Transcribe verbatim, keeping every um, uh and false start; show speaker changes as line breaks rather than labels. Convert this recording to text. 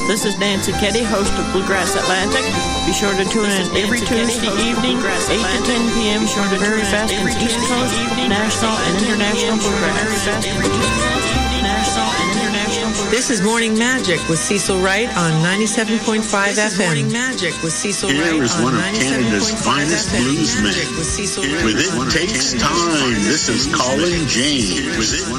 This is Nancy Ketty, host of Bluegrass Atlantic. Be sure to tune in every Tuesday evening, eight to ten p.m. for the very best in East Coast, national, and international bluegrass.
This is Morning Magic with Cecil Wright on ninety-seven point five F M.
Morning Magic with Cecil
Here
Wright
is
on
one of
ninety-seven
Canada's
point five
finest
F M.
bluesmen.
Magic with Cecil Wright
With
on
It Takes Time, this is Colin James. With it